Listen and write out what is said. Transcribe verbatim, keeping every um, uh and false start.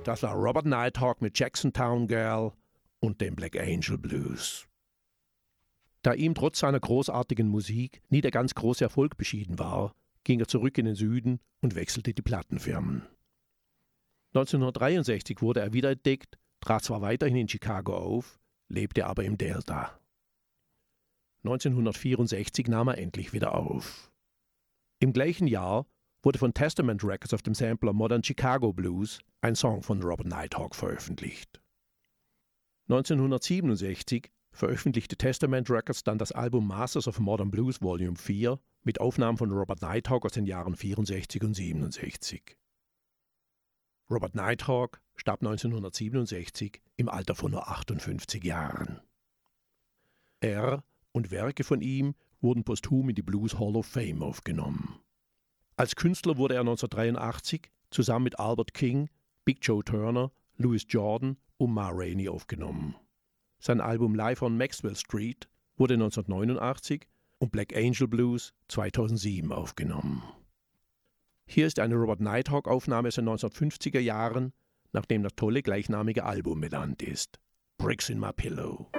Das war Robert Nighthawk mit Jacksontown Girl und dem Black Angel Blues. Da ihm trotz seiner großartigen Musik nie der ganz große Erfolg beschieden war, ging er zurück in den Süden und wechselte die Plattenfirmen. neunzehnhundertdreiundsechzig wurde er wiederentdeckt, trat zwar weiterhin in Chicago auf, lebte aber im Delta. neunzehnhundertvierundsechzig nahm er endlich wieder auf. Im gleichen Jahr wurde von Testament Records auf dem Sampler Modern Chicago Blues ein Song von Robert Nighthawk veröffentlicht. neunzehnhundertsiebenundsechzig veröffentlichte Testament Records dann das Album Masters of Modern Blues Volume vier mit Aufnahmen von Robert Nighthawk aus den Jahren vierundsechzig und siebenundsechzig. Robert Nighthawk starb neunzehnhundertsiebenundsechzig im Alter von nur achtundfünfzig Jahren. Er und Werke von ihm wurden posthum in die Blues Hall of Fame aufgenommen. Als Künstler wurde er neunzehnhundertdreiundachtzig zusammen mit Albert King, Big Joe Turner, Louis Jordan und Ma Rainey aufgenommen. Sein Album Live on Maxwell Street wurde neunzehnhundertneunundachtzig und Black Angel Blues zweitausendsieben aufgenommen. Hier ist eine Robert Nighthawk-Aufnahme aus den neunzehnhundertfünfziger Jahren, nachdem das tolle gleichnamige Album benannt ist. Bricks in My Pillow.